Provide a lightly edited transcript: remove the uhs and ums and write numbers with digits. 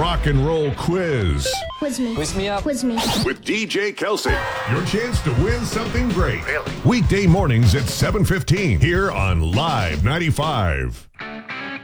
rock and roll quiz. Quiz me. Quiz me up. Quiz me. With DJ Kelsey. Your chance to win something great. Weekday mornings at 7:15 here on Live 95.